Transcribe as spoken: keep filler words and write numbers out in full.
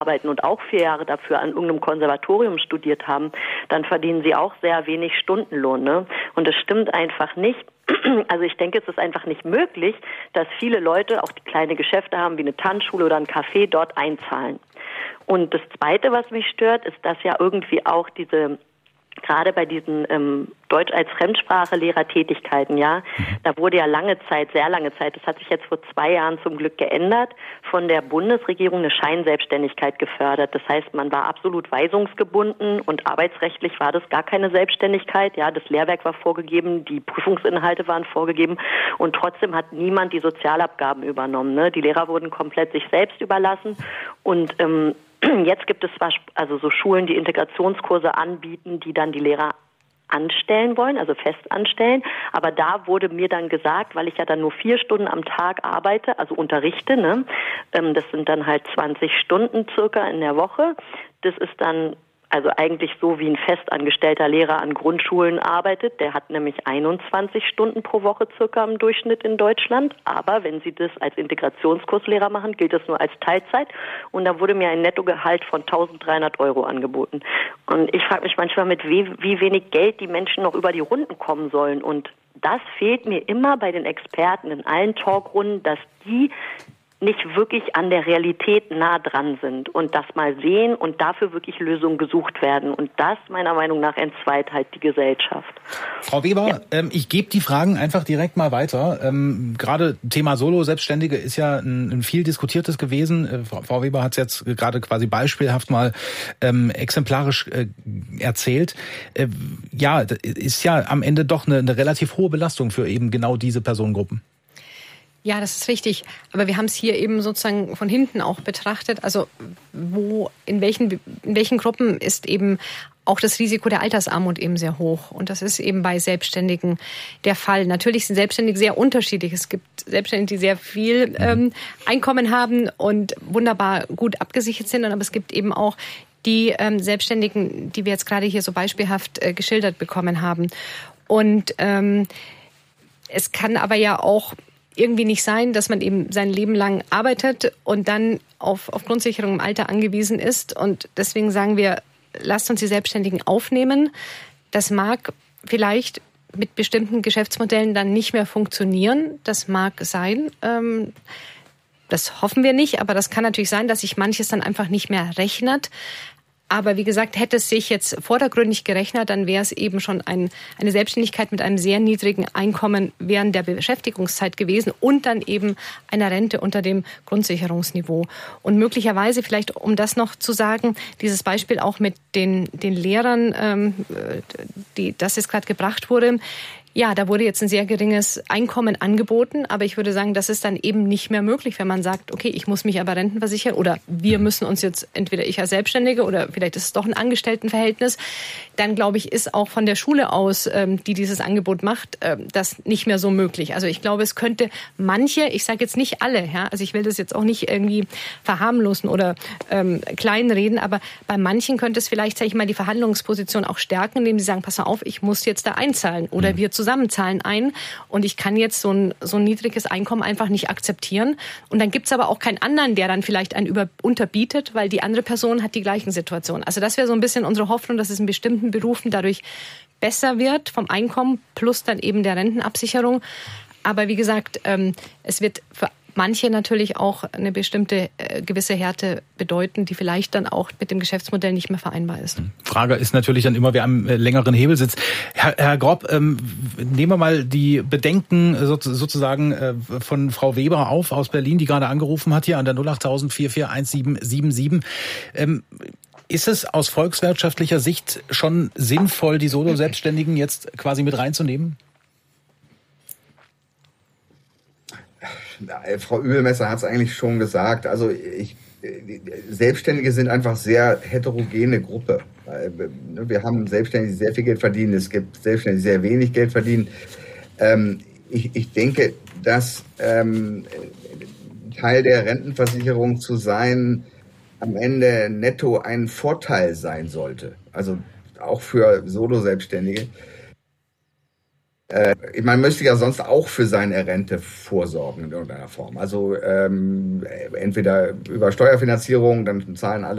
arbeiten und auch vier Jahre dafür an irgendeinem Konservatorium studiert haben, dann verdienen sie auch sehr wenig Stundenlohn, ne? Und das stimmt einfach nicht. Also ich denke, es ist einfach nicht möglich, dass viele Leute, auch die kleine Geschäfte haben, wie eine Tanzschule oder ein Café, dort einzahlen. Und das Zweite, was mich stört, ist, dass ja irgendwie auch diese, gerade bei diesen ähm, Deutsch als Fremdsprache Lehrertätigkeiten, ja, da wurde ja lange Zeit, sehr lange Zeit, das hat sich jetzt vor zwei Jahren zum Glück geändert, von der Bundesregierung eine Scheinselbstständigkeit gefördert. Das heißt, man war absolut weisungsgebunden und arbeitsrechtlich war das gar keine Selbstständigkeit. Ja, das Lehrwerk war vorgegeben, die Prüfungsinhalte waren vorgegeben und trotzdem hat niemand die Sozialabgaben übernommen, ne? Die Lehrer wurden komplett sich selbst überlassen und ähm, jetzt gibt es zwar also so Schulen, die Integrationskurse anbieten, die dann die Lehrer anstellen wollen, also fest anstellen. Aber da wurde mir dann gesagt, weil ich ja dann nur vier Stunden am Tag arbeite, also unterrichte, ne, ähm, das sind dann halt zwanzig Stunden circa in der Woche. Das ist dann also eigentlich so, wie ein festangestellter Lehrer an Grundschulen arbeitet. Der hat nämlich einundzwanzig Stunden pro Woche circa im Durchschnitt in Deutschland. Aber wenn Sie das als Integrationskurslehrer machen, gilt das nur als Teilzeit. Und da wurde mir ein Nettogehalt von eintausenddreihundert Euro angeboten. Und ich frage mich manchmal, mit wie, wie wenig Geld die Menschen noch über die Runden kommen sollen. Und das fehlt mir immer bei den Experten in allen Talkrunden, dass die nicht wirklich an der Realität nah dran sind und das mal sehen und dafür wirklich Lösungen gesucht werden. Und das, meiner Meinung nach, entzweit halt die Gesellschaft. Frau Weber, ja. ähm, ich gebe die Fragen einfach direkt mal weiter. Ähm, gerade Thema Solo-Selbstständige ist ja ein, ein viel diskutiertes gewesen. Äh, Frau, Frau Weber hat es jetzt gerade quasi beispielhaft mal ähm, exemplarisch äh, erzählt. Äh, ja, ist ja am Ende doch eine, eine relativ hohe Belastung für eben genau diese Personengruppen. Ja, das ist richtig. Aber wir haben es hier eben sozusagen von hinten auch betrachtet. Also wo, in welchen, in welchen Gruppen ist eben auch das Risiko der Altersarmut eben sehr hoch. Und das ist eben bei Selbstständigen der Fall. Natürlich sind Selbstständige sehr unterschiedlich. Es gibt Selbstständige, die sehr viel ähm, Einkommen haben und wunderbar gut abgesichert sind. Aber es gibt eben auch die ähm, Selbstständigen, die wir jetzt gerade hier so beispielhaft äh, geschildert bekommen haben. Und ähm, es kann aber ja auch irgendwie nicht sein, dass man eben sein Leben lang arbeitet und dann auf, auf Grundsicherung im Alter angewiesen ist. Und deswegen sagen wir, lasst uns die Selbstständigen aufnehmen. Das mag vielleicht mit bestimmten Geschäftsmodellen dann nicht mehr funktionieren. Das mag sein. Ähm, das hoffen wir nicht. Aber das kann natürlich sein, dass sich manches dann einfach nicht mehr rechnet. Aber wie gesagt, hätte es sich jetzt vordergründig gerechnet, dann wäre es eben schon ein, eine Selbstständigkeit mit einem sehr niedrigen Einkommen während der Beschäftigungszeit gewesen und dann eben einer Rente unter dem Grundsicherungsniveau. Und möglicherweise, vielleicht um das noch zu sagen, dieses Beispiel auch mit den, den Lehrern, ähm, die, das jetzt gerade gebracht wurde. Ja, da wurde jetzt ein sehr geringes Einkommen angeboten, aber ich würde sagen, das ist dann eben nicht mehr möglich, wenn man sagt, okay, ich muss mich aber rentenversichern oder wir müssen uns jetzt, entweder ich als Selbstständige oder vielleicht ist es doch ein Angestelltenverhältnis, dann glaube ich, ist auch von der Schule aus, ähm, die dieses Angebot macht, ähm, das nicht mehr so möglich. Also ich glaube, es könnte manche, ich sage jetzt nicht alle, ja, also ich will das jetzt auch nicht irgendwie verharmlosen oder ähm, kleinreden, aber bei manchen könnte es vielleicht, sage ich mal, die Verhandlungsposition auch stärken, indem sie sagen, pass mal auf, ich muss jetzt da einzahlen oder wir zusammenzahlen ein und ich kann jetzt so ein, so ein niedriges Einkommen einfach nicht akzeptieren. Und dann gibt's aber auch keinen anderen, der dann vielleicht einen über, unterbietet, weil die andere Person hat die gleichen Situationen. Also das wäre so ein bisschen unsere Hoffnung, dass es in bestimmten Berufen dadurch besser wird vom Einkommen plus dann eben der Rentenabsicherung. Aber wie gesagt, ähm, es wird für manche natürlich auch eine bestimmte äh, gewisse Härte bedeuten, die vielleicht dann auch mit dem Geschäftsmodell nicht mehr vereinbar ist. Frage ist natürlich dann immer, wer am äh, längeren Hebel sitzt. Herr, Herr Grob, ähm, nehmen wir mal die Bedenken äh, so, sozusagen äh, von Frau Weber auf aus Berlin, die gerade angerufen hat hier an der null acht null null vier vier eins sieben sieben sieben. Ähm, ist es aus volkswirtschaftlicher Sicht schon sinnvoll, die Solo-Selbstständigen jetzt quasi mit reinzunehmen? Frau Übelmesser hat es eigentlich schon gesagt. Also ich, Selbstständige sind einfach sehr heterogene Gruppe. Wir haben Selbstständige, die sehr viel Geld verdienen. Es gibt Selbstständige, die sehr wenig Geld verdienen. Ähm, ich, ich denke, dass ähm, Teil der Rentenversicherung zu sein, am Ende netto ein Vorteil sein sollte. Also auch für Solo-Selbstständige. Äh, man müsste ja sonst auch für seine Rente vorsorgen in irgendeiner Form. Also ähm, entweder über Steuerfinanzierung, dann zahlen alle